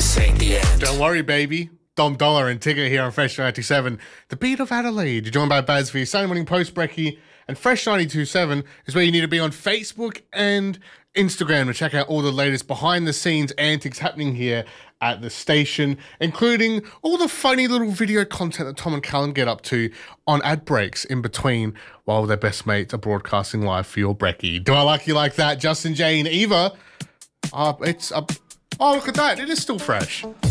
saying the end. Don't worry, baby. Dom Dollar and Tigger here on Fresh 97. The beat of Adelaide. You're joined by Baz for your Sunday morning post brekkie. And Fresh 92.7 is where you need to be on Facebook and Instagram to check out all the latest behind the scenes antics happening here at the station, including all the funny little video content that Tom and Callum get up to on ad breaks in between while their best mates are broadcasting live for your brekkie. Do I like you like that? Justin, Jane, Eva. Oh, look at that. It is still fresh.